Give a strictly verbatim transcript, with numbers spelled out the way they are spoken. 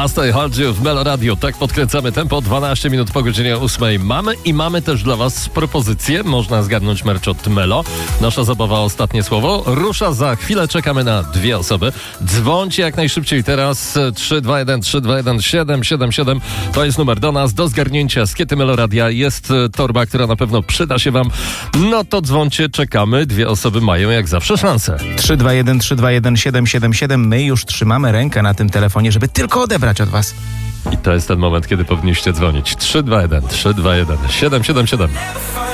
Last I Hold You w Melo Radio. Tak podkręcamy tempo, dwanaście minut po godzinie ósmej. Mamy i mamy też dla was propozycję. Można zgarnąć merch od Melo. Nasza zabawa Ostatnie Słowo rusza za chwilę. Czekamy na dwie osoby. Dzwońcie jak najszybciej teraz. trzy dwa jeden trzy dwa jeden siedem siedem siedem to jest numer do nas. Do zgarnięcia z Kiety Melo Radia jest torba, która na pewno przyda się wam. No to dzwońcie, czekamy. Dwie osoby mają jak zawsze szansę. trzy dwa jeden trzy dwa jeden siedem siedem siedem. My już trzymamy rękę na tym telefonie, żeby tylko odebrać od was. I to jest ten moment, kiedy powinniście dzwonić. trzy dwa jeden trzy dwa jeden siedem siedem siedem.